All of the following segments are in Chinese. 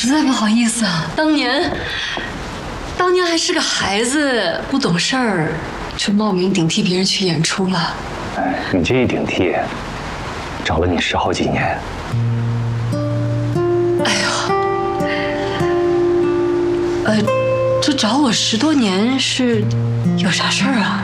实在不好意思啊，当年还是个孩子，不懂事儿，就冒名顶替别人去演出了。 哎，你这一顶替，找了你10好几年。 哎呦，这找我10多年是有啥事儿啊？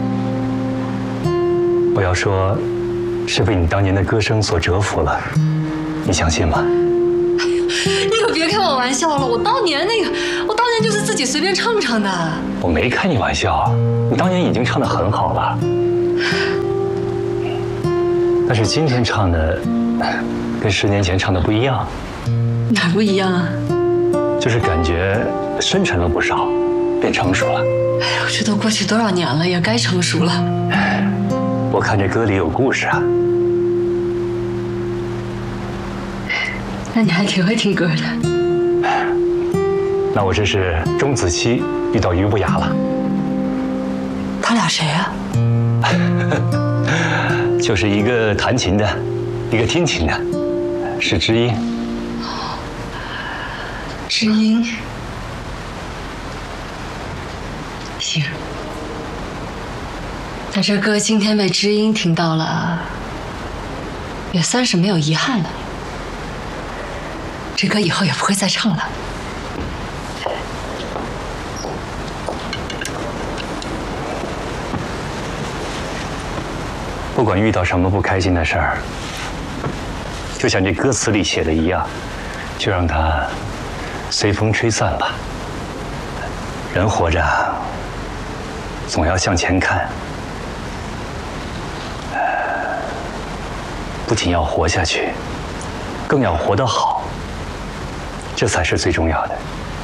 我要说，是被你当年的歌声所折服了，你相信吗？ 你可别开我玩笑了，我当年就是自己随便唱唱的。 我没开你玩笑，你当年已经唱得很好了。但是今天唱的，跟10年前唱的不一样。 哪不一样啊？ 就是感觉深沉了不少，变成熟了。 哎呦，这都过去多少年了，也该成熟了。 我看这歌里有故事啊。 那你还挺会听歌的。 那我这是钟子期遇到俞不雅了。 他俩谁啊？ 就是一个弹琴的，一个听琴的，是知音。 知音。行。那这歌今天被知音听到了，也算是没有遗憾了。这歌以后也不会再唱了。 不管遇到什么不开心的事儿，就像这歌词里写的一样，就让它随风吹散吧。人活着，总要向前看，不仅要活下去，更要活得好，这才是最重要的。